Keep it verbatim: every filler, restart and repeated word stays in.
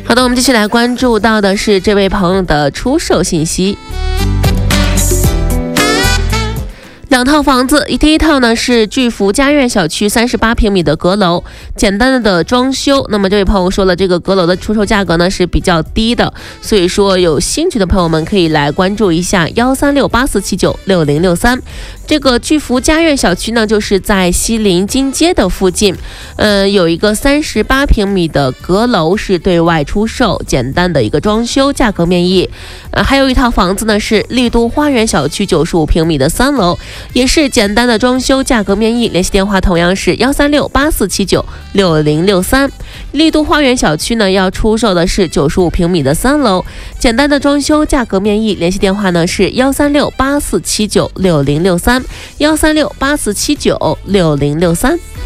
好的，我们继续来关注到的是这位朋友的出售信息。两套房子，第一套呢是巨福家苑小区三十八平米的阁楼，简单的装修。那么这位朋友说了，这个阁楼的出售价格呢是比较低的，所以说有兴趣的朋友们可以来关注一下幺三六八四七九六零六三。这个巨福家苑小区呢，就是在西临金街的附近，呃，有一个三十八平米的阁楼是对外出售，简单的一个装修，价格面议。呃，还有一套房子呢是丽都花园小区九十五平米的三楼。也是简单的装修，价格面议，联系电话同样是幺三六八四七九六零六三。丽都花园小区呢要出售的是九十五平米的三楼，简单的装修，价格面议，联系电话呢是幺三六八四七九六零六三，幺三六八四七九六零六三。